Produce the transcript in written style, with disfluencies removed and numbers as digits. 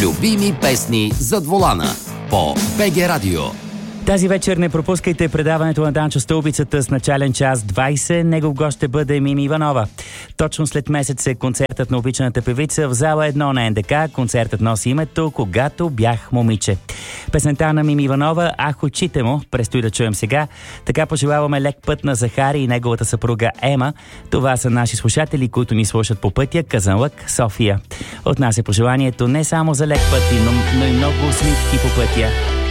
Любими песни зад волана по БГ Радио. Тази вечер не пропускайте предаването на Данчо Стълбицата с начален час 20. Негов гост ще бъде Мими Иванова. Точно след месец е концертът на обичаната певица в зала 1 на НДК. Концертът носи името "Когато бях момиче". Песента на Мими Иванова "Ах, очите му" предстои да чуем сега. Така пожелаваме лек път на Захари и неговата съпруга Ема. Това са наши слушатели, които ни слушат по пътя Казанлък, София. От нас е пожеланието не само за лек път, но и много усмивки по пътя.